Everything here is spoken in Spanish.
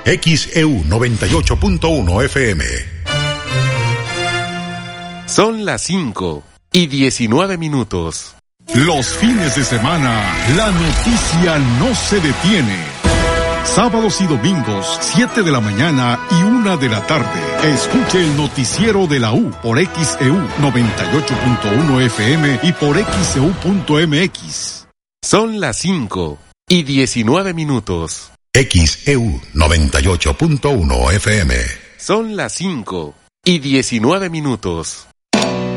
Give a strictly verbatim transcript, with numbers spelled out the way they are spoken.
X E U noventa y ocho punto uno F M. Son las cinco y diecinueve minutos. Los fines de semana, la noticia no se detiene. Sábados y domingos, siete de la mañana y una de la tarde. Escuche el noticiero de la U por X E U noventa y ocho punto uno F M y por X E U punto M X. Son las cinco y diecinueve minutos. X E U noventa y ocho punto uno F M. Son las cinco y diecinueve minutos.